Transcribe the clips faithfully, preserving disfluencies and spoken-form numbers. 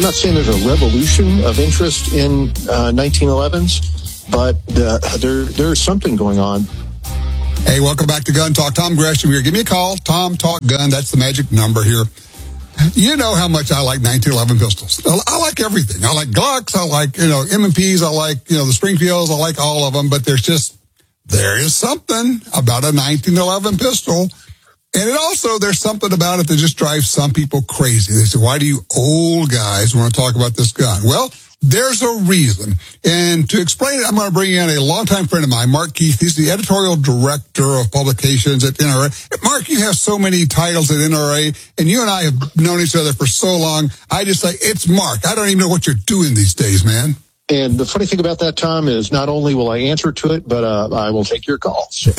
I'm not saying there's a revolution of interest in uh, nineteen elevens, but uh, there there's something going on. Hey, welcome back to Gun Talk. Tom Gresham here. Give me a call. Tom Talk Gun. That's the magic number here. You know how much I like nineteen eleven pistols. I like everything. I like Glocks. I like, you know, M and Ps. I like, you know, the Springfields. I like all of them. But there's just, there is something about a nineteen eleven pistol. And it also, there's something about it that just drives some people crazy. They say, why do you old guys want to talk about this gun? Well, there's a reason. And to explain it, I'm going to bring in a longtime friend of mine, Mark Keith. He's the editorial director of publications at N R A. Mark, you have so many titles at N R A, and you and I have known each other for so long. I just say, it's Mark. I don't even know what you're doing these days, man. And the funny thing about that, Tom, is not only will I answer to it, but uh, I will take your calls. So.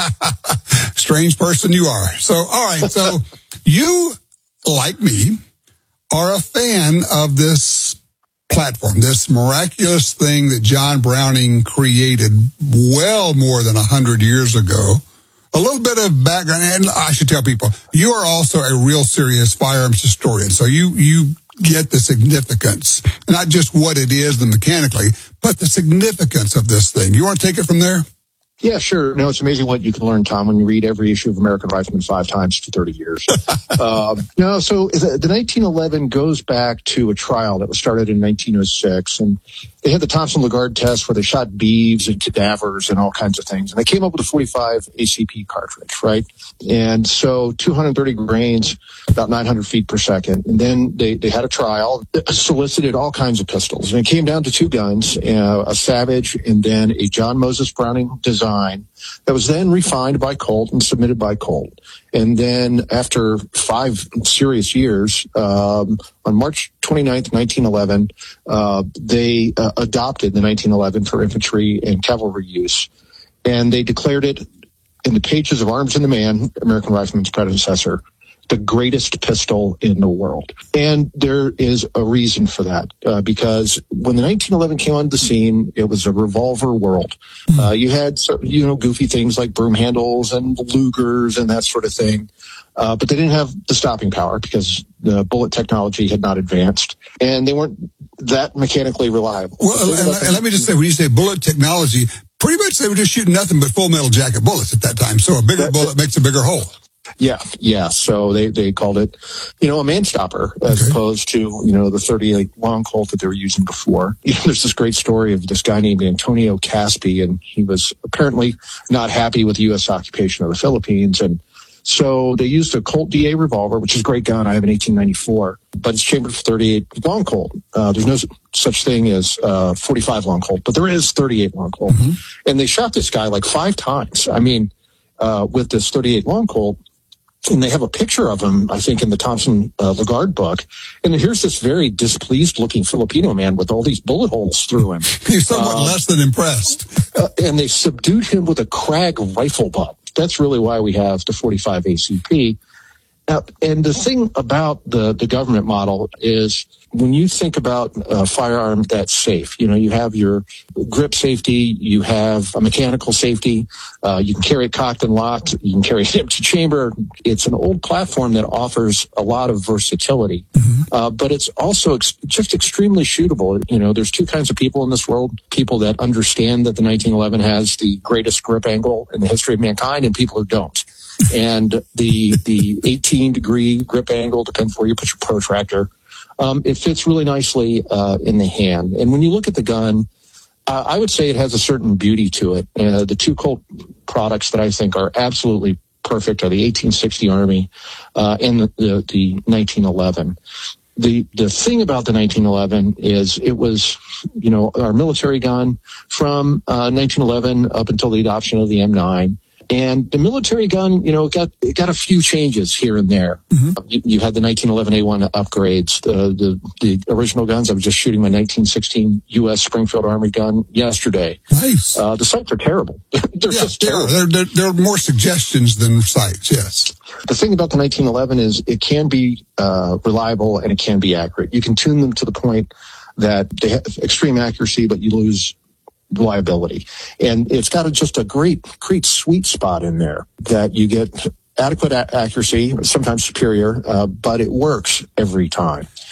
Strange person you are. So, all right. So you, like me, are a fan of this platform, this miraculous thing that John Browning created well more than a hundred years ago. A little bit of background, and I should tell people, you are also a real serious firearms historian. So you, you get the significance, not just what it is, the mechanically, but the significance of this thing. You want to take it from there? Yeah, sure. No, it's amazing what you can learn, Tom, when you read every issue of American Rifleman five times for thirty years. um, no, so the, the nineteen eleven goes back to a trial that was started in nineteen oh six, and they had the Thompson-Lagarde test where they shot beeves and cadavers and all kinds of things, and they came up with a forty-five A C P cartridge, right? And so two hundred thirty grains, about nine hundred feet per second, and then they, they had a trial that solicited all kinds of pistols, and it came down to two guns, uh, a Savage and then a John Moses Browning design that was then refined by Colt and submitted by Colt. And then after five serious years, um, on March twenty-ninth, nineteen eleven, uh, they uh, adopted the nineteen eleven for infantry and cavalry use. And they declared it in the pages of Arms and the Man, American Rifleman's predecessor, the greatest pistol in the world. And there is a reason for that, uh, because when the nineteen eleven came onto the scene, it was a revolver world. Uh, you had, you know, goofy things like broom handles and Lugers and that sort of thing. Uh, but they didn't have the stopping power because the bullet technology had not advanced, and they weren't that mechanically reliable. Well, and, and let me just say, when you say bullet technology, pretty much they were just shooting nothing but full metal jacket bullets at that time. So a bigger that, bullet makes a bigger hole. Yeah, yeah. So they, they called it, you know, a man stopper as okay. opposed to, you know, the thirty-eight long Colt that they were using before. You know, there's this great story of this guy named Antonio Caspi, and he was apparently not happy with the U S occupation of the Philippines. And so they used a Colt D A revolver, which is a great gun. I have an eighteen ninety-four, but it's chambered for thirty-eight long Colt. Uh, there's no such thing as uh, forty-five long Colt, but there is thirty-eight long Colt. Mm-hmm. And they shot this guy like five times. I mean, uh, with this thirty-eight long Colt. And they have a picture of him, I think, in the Thompson uh, Lagarde book. And here's this very displeased-looking Filipino man with all these bullet holes through him. He's somewhat um, less than impressed. uh, and they subdued him with a Krag rifle butt. That's really why we have the forty-five A C P. Now, and the thing about the, the government model is when you think about a firearm that's safe, you know, you have your grip safety, you have a mechanical safety, uh, you can carry it cocked and locked, you can carry it empty chamber. It's an old platform that offers a lot of versatility, mm-hmm. uh, but it's also ex- just extremely shootable. You know, there's two kinds of people in this world, people that understand that the nineteen eleven has the greatest grip angle in the history of mankind and people who don't. And the the eighteen degree grip angle depends where you put your protractor. Um, it fits really nicely uh, in the hand. And when you look at the gun, uh, I would say it has a certain beauty to it. Uh, the two Colt products that I think are absolutely perfect are the eighteen sixty Army uh, and the, the, the nineteen eleven. The the thing about the nineteen eleven is it was, you know, our military gun from uh, nineteen eleven up until the adoption of the M nine. And the military gun, you know, it got it got a few changes here and there. Mm-hmm. You, you had the nineteen eleven A one upgrades. The, the the original guns, I was just shooting my nineteen sixteen U S Springfield Army gun yesterday. Nice. Uh, the sights are terrible. They're yeah, just they're, terrible. They're, they're, they're more suggestions than sights, yes. The thing about the nineteen eleven is it can be uh, reliable and it can be accurate. You can tune them to the point that they have extreme accuracy, but you lose reliability. And it's got a, just a great, great sweet spot in there that you get adequate a- accuracy, sometimes superior, uh, but it works every time.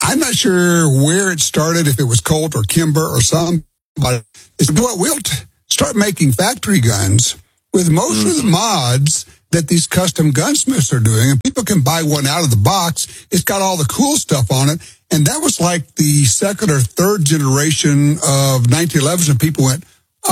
I'm not sure where it started, if it was Colt or Kimber or something, but it's what we'll t- start making factory guns with most mm-hmm. of the mods that these custom gunsmiths are doing, and people can buy one out of the box. It's got all the cool stuff on it, and that was like the second or third generation of nineteen elevens, and people went,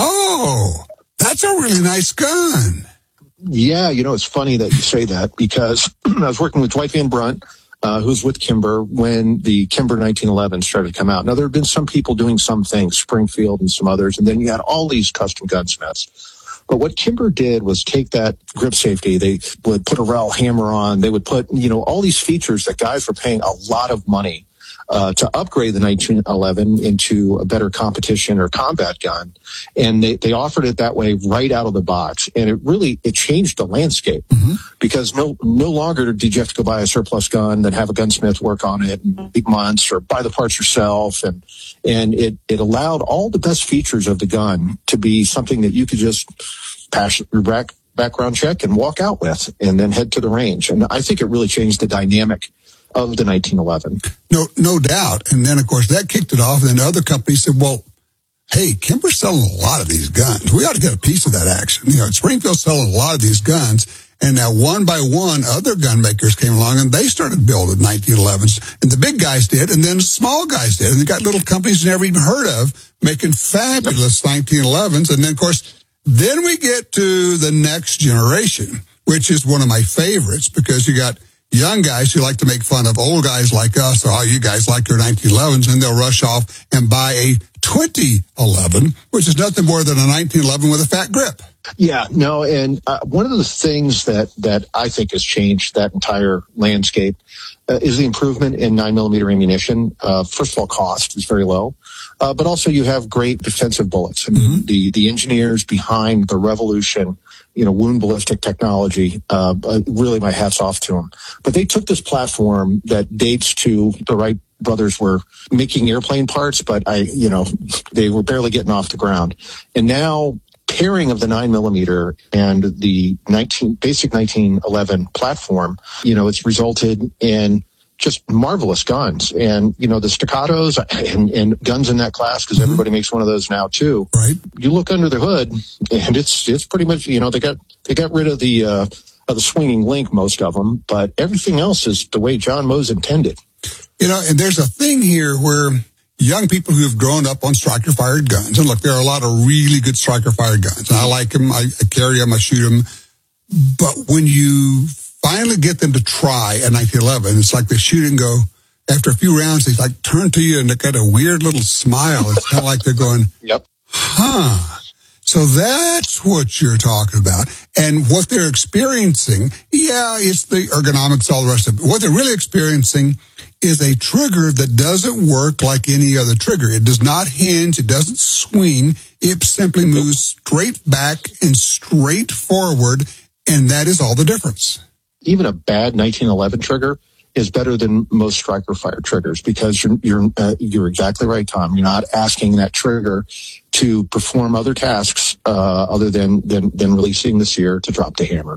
oh, that's a really nice gun. Yeah, you know, it's funny that you say that, because I was working with Dwight Van Brunt, uh, who's with Kimber, when the Kimber nineteen eleven started to come out. Now, there have been some people doing some things, Springfield and some others, and then you had all these custom gunsmiths. But what Kimber did was take that grip safety. They would put a rowel hammer on. They would put, you know, all these features that guys were paying a lot of money uh, to upgrade the nineteen eleven into a better competition or combat gun. And they, they offered it that way right out of the box. And it really, it changed the landscape mm-hmm. because no, no longer did you have to go buy a surplus gun, then have a gunsmith work on it in eight months or buy the parts yourself. And, and it, it allowed all the best features of the gun to be something that you could just pass your back, background check and walk out with, and then head to the range. And I think it really changed the dynamic of the nineteen eleven. No, no doubt. And then, of course, that kicked it off. And then other companies said, well, hey, Kimber's selling a lot of these guns. We ought to get a piece of that action. You know, Springfield's selling a lot of these guns. And now one by one, other gun makers came along and they started building nineteen elevens. And the big guys did, and then small guys did. And they got little companies you never even heard of making fabulous nineteen elevens. And then, of course, then we get to the next generation, which is one of my favorites, because you got young guys who like to make fun of old guys like us. Oh, you guys like your nineteen elevens, and they'll rush off and buy a twenty eleven, which is nothing more than a nineteen eleven with a fat grip. Yeah, no, and uh, one of the things that, that I think has changed that entire landscape uh, is the improvement in nine millimeter ammunition. Uh, first of all, cost is very low, uh, but also you have great defensive bullets. I mean, mm-hmm. the, the engineers behind the revolution, you know, wound ballistic technology, uh, really my hat's off to them. But they took this platform that dates to the Wright brothers were making airplane parts, but I, you know, they were barely getting off the ground. And now pairing of the nine millimeter and the nineteen basic nineteen eleven platform, you know, it's resulted in just marvelous guns. And, you know, the staccatos and, and guns in that class, because everybody makes one of those now too. Right. You look under the hood and it's, it's pretty much, you know, they got, they got rid of the, uh, of the swinging link, most of them, but everything else is the way John Mose intended. You know, and there's a thing here where young people who have grown up on striker-fired guns, and look, there are a lot of really good striker-fired guns, and I like them, I, I carry them, I shoot them, but when you finally get them to try a nineteen eleven, it's like they shoot and go, after a few rounds, they like turn to you and they got a weird little smile. It's kind of like they're going, yep. huh. So that's what you're talking about. And what they're experiencing, yeah, it's the ergonomics, all the rest of it. What they're really experiencing is a trigger that doesn't work like any other trigger. It does not hinge. It doesn't swing. It simply moves straight back and straight forward. And that is all the difference. Even a bad nineteen eleven trigger is better than most striker fire triggers, because you're you're uh, you're exactly right, Tom. You're not asking that trigger to perform other tasks uh, other than, than than releasing the sear to drop the hammer.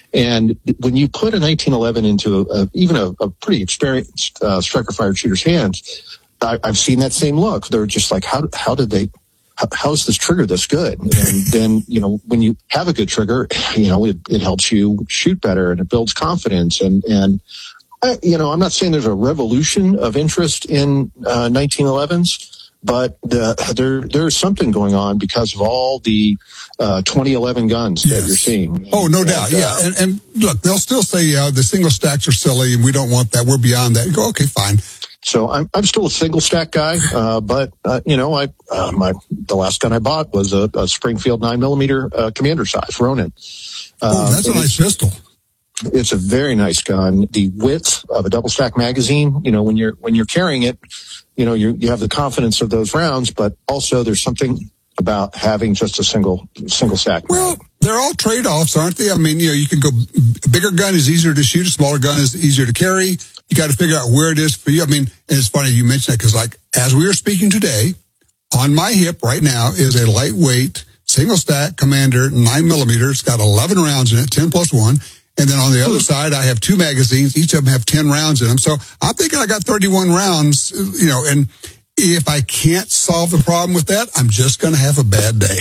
And when you put a nineteen eleven into a, a, even a, a pretty experienced uh, striker fire shooter's hands, I, I've seen that same look. They're just like, how how did they? How, how is this trigger this good? And then, you know, when you have a good trigger, you know, it, it helps you shoot better and it builds confidence. And and I, you know, I'm not saying there's a revolution of interest in uh, nineteen elevens, but the, there there's something going on because of all the uh, twenty eleven guns yes. that you're seeing. Oh, no and, doubt, uh, yeah. And, and look, they'll still say uh, the single stacks are silly and we don't want that. We're beyond that. You go, okay, fine. So I'm I'm still a single stack guy, uh, but uh, you know, I uh, my the last gun I bought was a, a Springfield nine millimeter uh, commander size Ronin. Uh, oh, that's a nice pistol. It's a very nice gun. The width of a double stack magazine, you know, when you're when you're carrying it, you know, you you have the confidence of those rounds, but also there's something about having just a single single stack. Well, they're all trade-offs, aren't they? I mean, you know, you can go, a bigger gun is easier to shoot, a smaller gun is easier to carry. You got to figure out where it is for you. I mean, and it's funny you mentioned that, because like, as we are speaking today, on my hip right now is a lightweight single stack Commander nine millimeter. It's got eleven rounds in it, ten plus one. And then on the other side, I have two magazines. Each of them have ten rounds in them. So I'm thinking I got thirty-one rounds, you know, and if I can't solve the problem with that, I'm just going to have a bad day.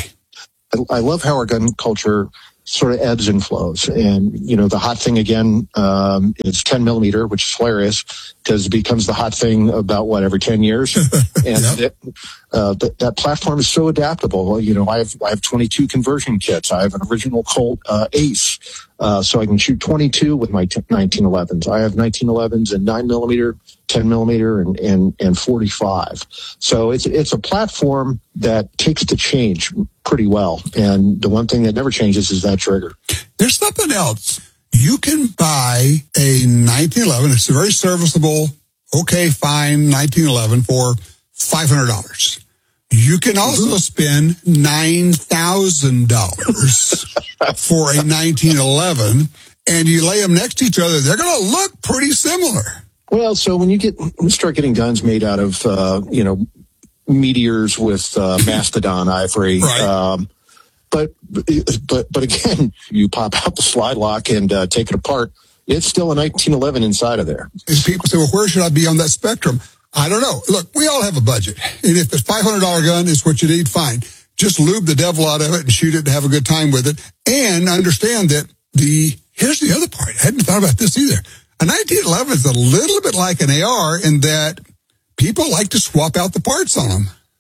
I love how our gun culture sort of ebbs and flows. And, you know, the hot thing again um, is ten millimeter, which is hilarious because it becomes the hot thing about, what, every ten years? And yep. it, uh, that, that platform is so adaptable. You know, I have I have twenty-two conversion kits. I have an original Colt uh, Ace, uh, so I can shoot twenty-two with my nineteen elevens. I have nineteen elevens and nine millimeter, ten millimeter, and, and, and forty-five. So it's it's a platform that takes the change pretty well. And the one thing that never changes is that trigger. There's something else. You can buy a nineteen eleven. It's a very serviceable, okay, fine nineteen eleven for five hundred dollars. You can also spend nine thousand dollars for a nineteen eleven, and you lay them next to each other. They're going to look pretty similar. Well, so when you get when you start getting guns made out of, uh, you know, meteors with uh, mastodon ivory, right. um, but but but again, you pop out the slide lock and uh, take it apart. It's still a nineteen eleven inside of there. And people say, well, where should I be on that spectrum? I don't know. Look, we all have a budget. And if a five hundred dollars gun is what you need, fine. Just lube the devil out of it and shoot it and have a good time with it. And understand that the, here's the other part. I hadn't thought about this either. A nineteen eleven is a little bit like an A R in that people like to swap out the parts on them.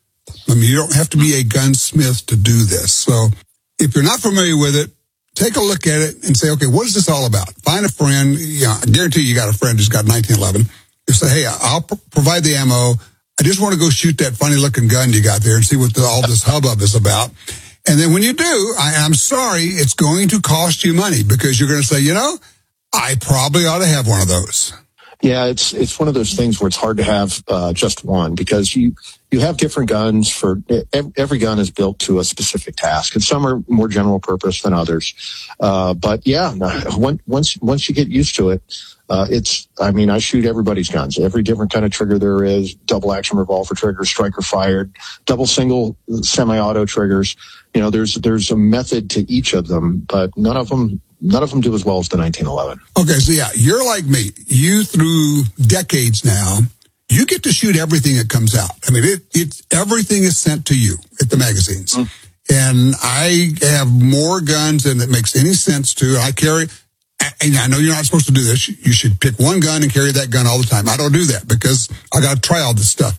I mean, you don't have to be a gunsmith to do this. So if you're not familiar with it, take a look at it and say, okay, what is this all about? Find a friend. You know, I guarantee you got a friend who's got nineteen eleven. You say, hey, I'll p- provide the ammo. I just want to go shoot that funny looking gun you got there and see what the, all this hubbub is about. And then when you do, I, I'm sorry, it's going to cost you money because you're going to say, you know, I probably ought to have one of those. Yeah, it's it's one of those things where it's hard to have uh, just one because you you have different guns for every gun is built to a specific task, and some are more general purpose than others. Uh, but yeah, once once you get used to it, uh, it's I mean I shoot everybody's guns, every different kind of trigger there is, double action revolver triggers, striker fired, double single semi-auto triggers. You know, there's there's a method to each of them, but none of them. None of them do as well as the nineteen eleven. Okay, so yeah, you're like me. You, through decades now, you get to shoot everything that comes out. I mean, it, it's everything is sent to you at the magazines. Mm. And I have more guns than it makes any sense to. I carry, and I know you're not supposed to do this. You should pick one gun and carry that gun all the time. I don't do that because I got to try all this stuff.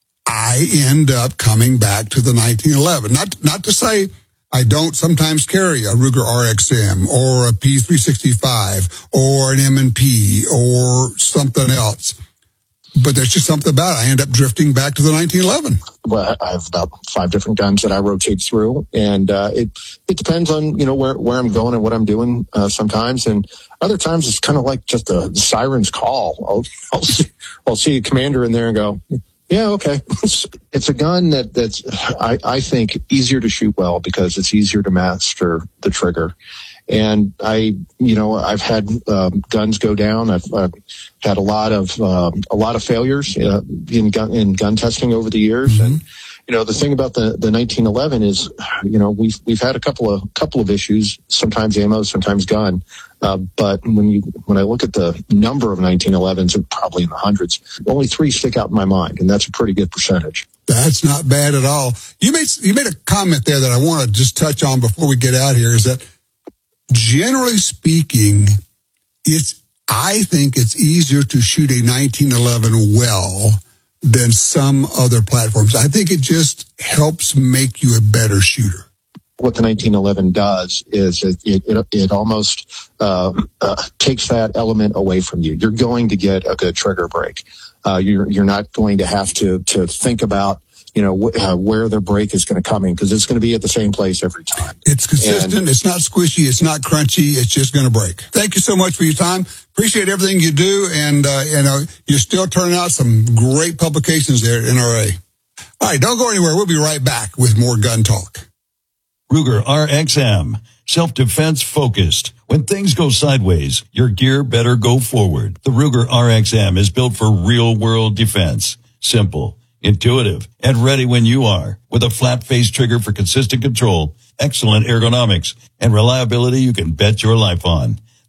I end up coming back to the nineteen eleven. Not, not to say I don't sometimes carry a Ruger R X M or a P three sixty-five or an M and P or something else. But there's just something about it. I end up drifting back to the nineteen eleven. Well, I have about five different guns that I rotate through, and uh, it it depends on you know where where I'm going and what I'm doing uh, sometimes, and other times it's kind of like just a the siren's call. I'll I'll see, I'll see a commander in there and go, yeah, okay. It's, it's a gun that that's I I think easier to shoot well because it's easier to master the trigger. And I, you know, I've had um, guns go down. I've, I've had a lot of um, a lot of failures uh, in gun in gun testing over the years. Mm-hmm. And you know, the thing about the, the nineteen eleven is, you know, we've we've had a couple of couple of issues. Sometimes ammo, sometimes gun. Uh, but when you when I look at the number of nineteen elevens, it's probably in the hundreds. Only three stick out in my mind, and that's a pretty good percentage. That's not bad at all. You made you made a comment there that I want to just touch on before we get out here. Is that generally speaking, it's, I think it's easier to shoot a nineteen eleven well than some other platforms. I think it just helps make you a better shooter. What the nineteen eleven does is it it, it, it almost uh, uh, takes that element away from you. You're going to get a good trigger break. Uh, you're you're not going to have to to think about you know, wh- uh, where the break is going to come in because it's going to be at the same place every time. It's consistent. And it's not squishy. It's not crunchy. It's just going to break. Thank you so much for your time. Appreciate everything you do. And, uh, you know, you're still turning out some great publications there at N R A. All right. Don't go anywhere. We'll be right back with more gun talk. Ruger R X M. Self-defense focused. When things go sideways, your gear better go forward. The Ruger R X M is built for real-world defense. Simple, intuitive, and ready when you are. With a flat-face trigger for consistent control, excellent ergonomics, and reliability you can bet your life on.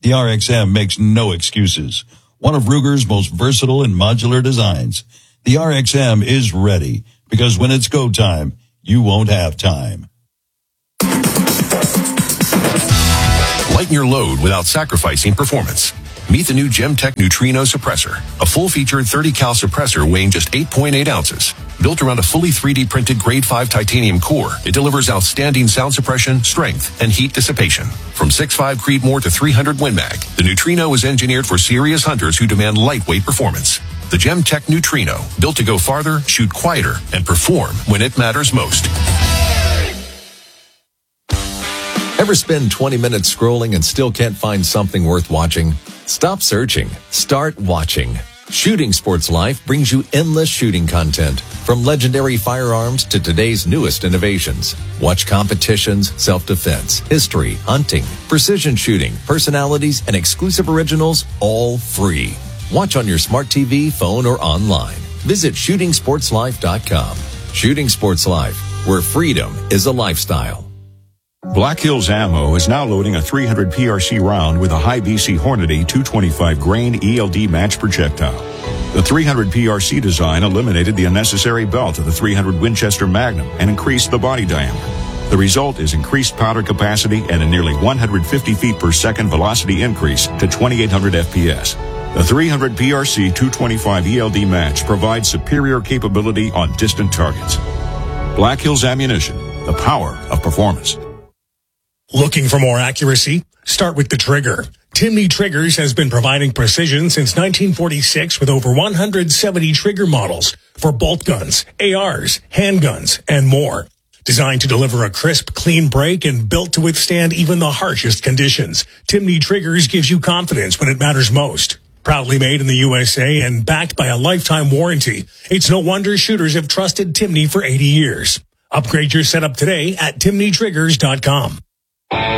The R X M makes no excuses. One of Ruger's most versatile and modular designs. The R X M is ready because when it's go time, you won't have time. Lighten your load without sacrificing performance. Meet the new Gemtech Neutrino Suppressor, a full-featured thirty cal suppressor weighing just eight point eight ounces. Built around a fully three D printed grade five titanium core, it delivers outstanding sound suppression, strength, and heat dissipation. From six point five Creedmoor to three hundred Win Mag, the Neutrino is engineered for serious hunters who demand lightweight performance. The Gemtech Neutrino, built to go farther, shoot quieter, and perform when it matters most. Ever spend twenty minutes scrolling and still can't find something worth watching? Stop searching. Start watching. Shooting Sports Life brings you endless shooting content, from legendary firearms to today's newest innovations. Watch competitions, self-defense, history, hunting, precision shooting, personalities, and exclusive originals, all free. Watch on your smart T V, phone, or online. Visit shooting sports life dot com. Shooting Sports Life, where freedom is a lifestyle. Black Hills Ammo is now loading a three hundred P R C round with a high B C Hornady two twenty-five grain E L D match projectile. The three hundred P R C design eliminated the unnecessary belt of the three hundred Winchester Magnum and increased the body diameter. The result is increased powder capacity and a nearly one hundred fifty feet per second velocity increase to twenty-eight hundred F P S. The three hundred P R C two twenty-five E L D match provides superior capability on distant targets. Black Hills Ammunition, the power of performance. Looking for more accuracy? Start with the trigger. Timney Triggers has been providing precision since nineteen forty-six with over one hundred seventy trigger models for bolt guns, A Rs, handguns, and more. Designed to deliver a crisp, clean break and built to withstand even the harshest conditions, Timney Triggers gives you confidence when it matters most. Proudly made in the U S A and backed by a lifetime warranty, it's no wonder shooters have trusted Timney for eighty years. Upgrade your setup today at timney triggers dot com.